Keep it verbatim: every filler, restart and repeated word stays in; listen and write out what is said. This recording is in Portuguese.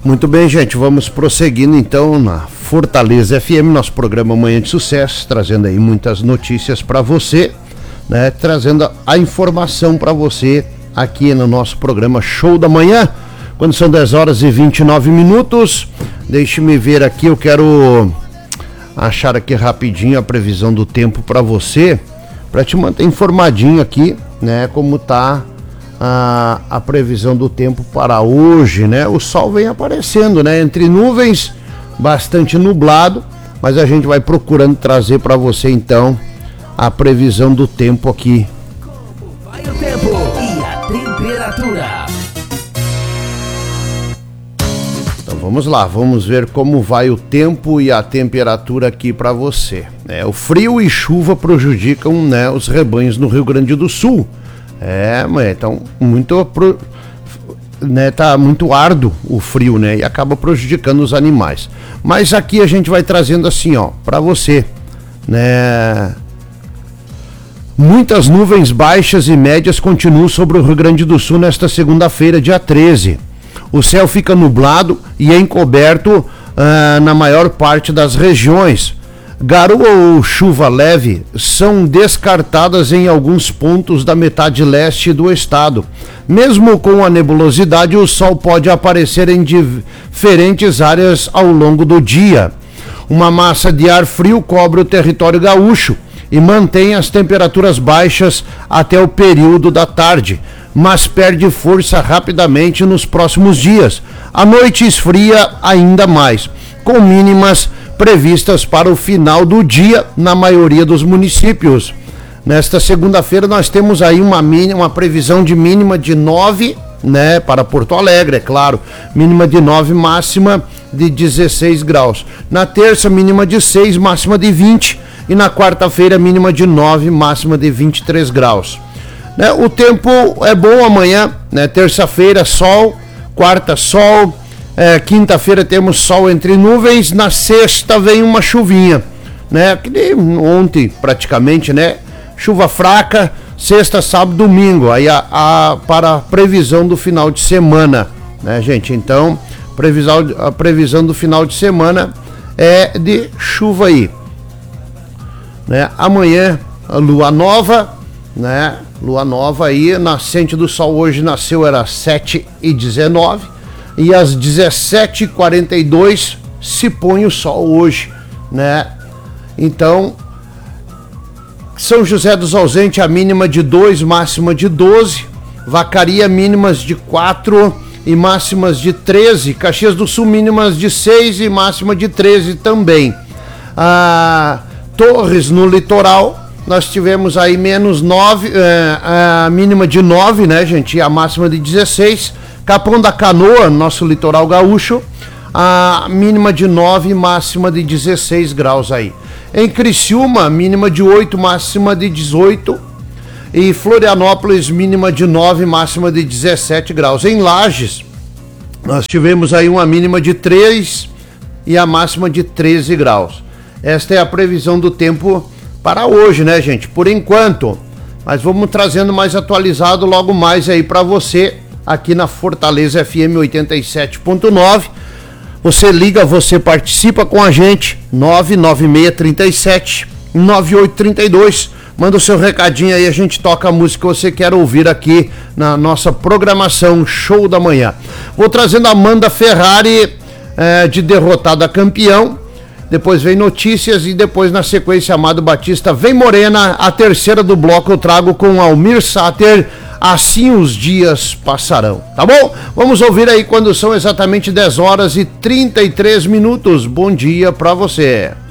Muito bem, gente, vamos prosseguindo então na Fortaleza F M, nosso programa Manhã de Sucesso, trazendo aí muitas notícias para você, né? Trazendo a informação para você aqui no nosso programa Show da Manhã, quando são dez horas e vinte e nove minutos. Deixe-me ver aqui, eu quero achar aqui rapidinho a previsão do tempo para você, para te manter informadinho aqui, né, como tá a, a previsão do tempo para hoje, né? O sol vem aparecendo, né, entre nuvens, bastante nublado, mas a gente vai procurando trazer para você então a previsão do tempo aqui. Vai o tempo e a temperatura. Então vamos lá, vamos ver como vai o tempo e a temperatura aqui para você. É, o frio e chuva prejudicam, né, os rebanhos no Rio Grande do Sul. É, mas então muito pro, né, tá muito árduo o frio, né, e acaba prejudicando os animais. Mas aqui a gente vai trazendo assim, ó, para você, né? Muitas nuvens baixas e médias continuam sobre o Rio Grande do Sul nesta segunda-feira, dia treze. O céu fica nublado e encoberto uh, na maior parte das regiões. Garoa ou chuva leve são descartadas em alguns pontos da metade leste do estado. Mesmo com a nebulosidade, o sol pode aparecer em diferentes áreas ao longo do dia. Uma massa de ar frio cobre o território gaúcho e mantém as temperaturas baixas até o período da tarde, mas perde força rapidamente nos próximos dias. A noite esfria ainda mais, com mínimas previstas para o final do dia na maioria dos municípios. Nesta segunda-feira nós temos aí uma, mínima, uma previsão de mínima de nove, né, para Porto Alegre, é claro, mínima de nove, máxima de dezesseis graus. Na terça, mínima de seis, máxima de vinte, e na quarta-feira, mínima de nove, máxima de vinte e três graus. Né, o tempo é bom amanhã, né, terça-feira, sol, quarta, sol, é, quinta-feira temos sol entre nuvens, na sexta vem uma chuvinha, né, que nem ontem praticamente, né, chuva fraca, sexta, sábado, domingo, aí a, a, para a previsão do final de semana, né, gente, então, previsão, a previsão do final de semana é de chuva aí, né, amanhã, a lua nova, né, lua nova aí, nascente do sol hoje nasceu, era sete e dezenove, e às dezessete e quarenta e dois se põe o sol hoje, né? Então, São José dos Ausentes, a mínima de dois, máxima de doze, Vacaria mínimas de quatro e máximas de treze, Caxias do Sul mínimas de seis e máxima de treze também. Ah, Torres no litoral, nós tivemos aí menos nove, é, a mínima de nove, né, gente, e a máxima de dezesseis. Capão da Canoa, nosso litoral gaúcho, a mínima de nove, máxima de dezesseis graus aí. Em Criciúma, mínima de oito, máxima de dezoito. E Florianópolis, mínima de nove, máxima de dezessete graus. Em Lages, nós tivemos aí uma mínima de três e a máxima de treze graus. Esta é a previsão do tempo para hoje, né, gente? Por enquanto, mas vamos trazendo mais atualizado logo mais aí para você, aqui na Fortaleza F M oitenta e sete ponto nove. Você liga, você participa com a gente, nove nove seis três sete nove oito três dois. Manda o seu recadinho aí, a gente toca a música que você quer ouvir aqui na nossa programação Show da Manhã. Vou trazendo a Amanda Ferrari, é, de Derrotada Campeão. Depois vem notícias e depois na sequência Amado Batista Vem Morena. A terceira do bloco eu trago com Almir Sater, Assim os Dias Passarão, tá bom? Vamos ouvir aí quando são exatamente dez horas e trinta e três minutos. Bom dia pra você.